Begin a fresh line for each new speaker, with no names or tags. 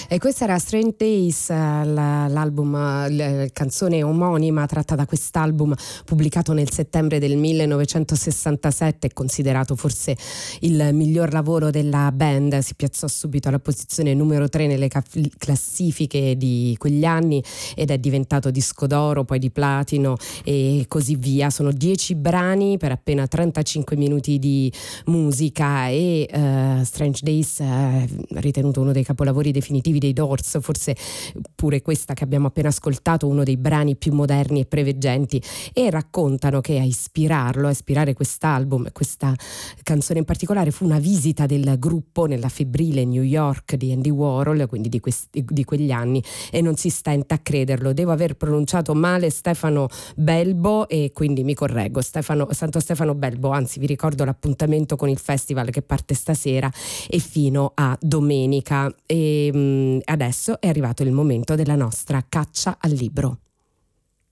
E questa era Strange Days, l'album, la canzone omonima tratta da quest'album pubblicato nel settembre del 1967, considerato forse il miglior lavoro della band. Si piazzò subito alla posizione numero 3 nelle classifiche di quegli anni ed è diventato disco d'oro, poi di platino e così via. Sono 10 brani per appena 35 minuti di musica e Strange Days è ritenuto uno dei capolavori definitivi dei Doors, forse pure questa che abbiamo appena ascoltato, uno dei brani più moderni e preveggenti, e raccontano che a ispirare quest'album e questa canzone in particolare fu una visita del gruppo nella febbrile New York di Andy Warhol, quindi di quegli anni, e non si stenta a crederlo. Devo aver pronunciato male Stefano Belbo e quindi mi correggo, Santo Stefano Belbo, anzi vi ricordo l'appuntamento con il festival che parte stasera e fino a domenica. E adesso è arrivato il momento della nostra caccia al libro.